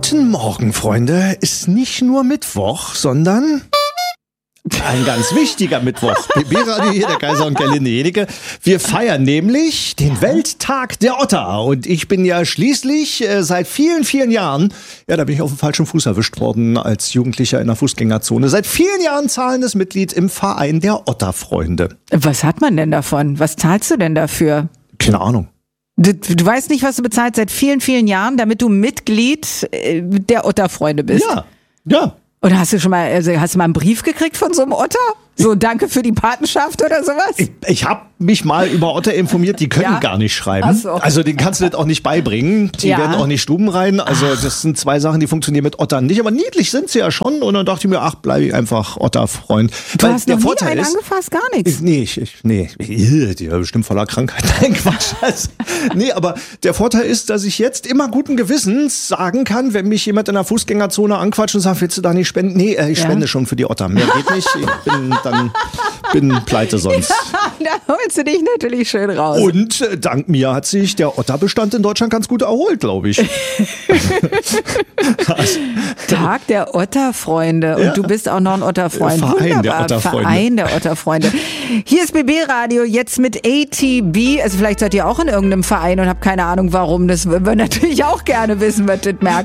Guten Morgen, Freunde. Ist nicht nur Mittwoch, sondern ein ganz wichtiger Mittwoch. BB-Radio hier, der Kaiser und Gerlinde Jenecke. Wir feiern nämlich den Welttag der Otter. Und ich bin ja schließlich seit vielen, vielen Jahren, da bin ich auf dem falschen Fuß erwischt worden als Jugendlicher in der Fußgängerzone. Seit vielen Jahren zahlendes Mitglied im Verein der Otterfreunde. Was hat man denn davon? Was zahlst du denn dafür? Keine Ahnung. Du weißt nicht, was du bezahlst seit vielen, vielen Jahren, damit du Mitglied der Otterfreunde bist. Ja. Oder hast du mal einen Brief gekriegt von so einem Otter? So, danke für die Patenschaft oder sowas? Ich habe mich mal über Otter informiert, die können gar nicht schreiben. Ach so. Also den kannst du das auch nicht beibringen. Die werden auch nicht stubenrein. Also das sind zwei Sachen, die funktionieren mit Ottern nicht. Aber niedlich sind sie ja schon. Und dann dachte ich mir, bleibe ich einfach Otterfreund. Du hast noch nie einen angefasst, gar nichts? Nee, die haben bestimmt voller Krankheit. Nein, Quatsch. Also, aber der Vorteil ist, dass ich jetzt immer guten Gewissens sagen kann, wenn mich jemand in der Fußgängerzone anquatscht und sagt, willst du da nicht spenden? Nee, ich spende schon für die Otter. Mehr geht nicht. Ich bin pleite sonst. Ja, da holst du dich natürlich schön raus. Und dank mir hat sich der Otterbestand in Deutschland ganz gut erholt, glaube ich. Tag der Otterfreunde. Und du bist auch noch ein Otterfreund. Verein der Otterfreunde. Verein der Otterfreunde. Hier ist BB-Radio, jetzt mit ATB. Also vielleicht seid ihr auch in irgendeinem Verein und habt keine Ahnung warum. Das würden wir natürlich auch gerne wissen, was das merkt.